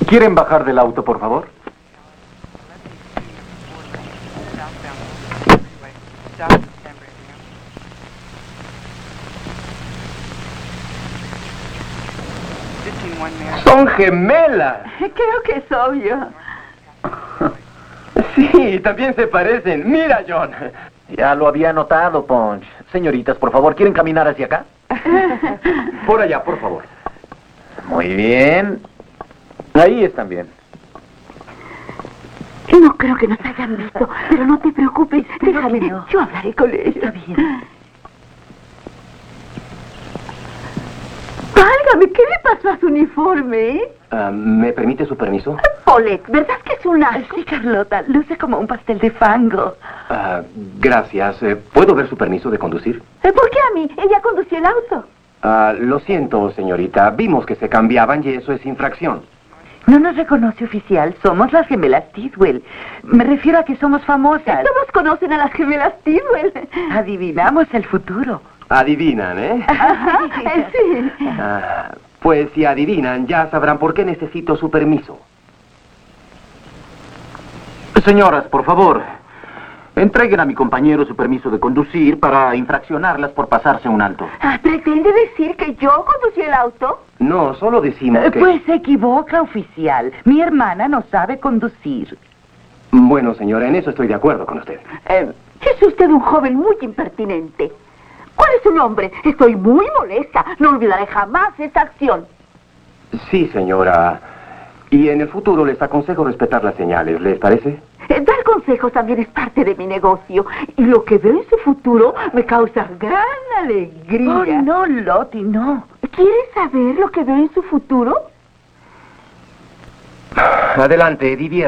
¿Quieren bajar del auto, por favor? ¡Son gemelas! Creo que es obvio. Sí, también se parecen. Mira, John. Ya lo había notado, Punch. Señoritas, por favor, ¿quieren caminar hacia acá? Por allá, por favor. Muy bien. Ahí están bien. No creo que nos hayan visto, pero no te preocupes. Déjame, yo hablaré con ellos. Está bien. Válgame, ¿qué le pasó a su uniforme? ¿Me permite su permiso? Paulette, ¿verdad que es un asco? Sí, Carlota, luce como un pastel de fango. Gracias. ¿Puedo ver su permiso de conducir? ¿Por qué a mí? Ella condució el auto. Lo siento, señorita. Vimos que se cambiaban y eso es infracción. No nos reconoce, oficial. Somos las gemelas Tidwell. Me refiero a que somos famosas. Todos conocen a las gemelas Tidwell. Adivinamos el futuro. Adivinan, ¿eh? Sí. Pues si adivinan, ya sabrán por qué necesito su permiso. Señoras, por favor, entreguen a mi compañero su permiso de conducir para infraccionarlas por pasarse un alto. ¿Pretende decir que yo conducí el auto? No, solo decimos que... Pues se equivoca, oficial. Mi hermana no sabe conducir. Bueno, señora, en eso estoy de acuerdo con usted. Es usted un joven muy impertinente. ¿Cuál es su nombre? Estoy muy molesta. No olvidaré jamás esta acción. Sí, señora. Y en el futuro les aconsejo respetar las señales, ¿les parece? Dar consejos también es parte de mi negocio. Y lo que veo en su futuro me causa gran alegría. Oh, no, Lottie, no. ¿Quiere saber lo que veo en su futuro? Adelante, diviértase.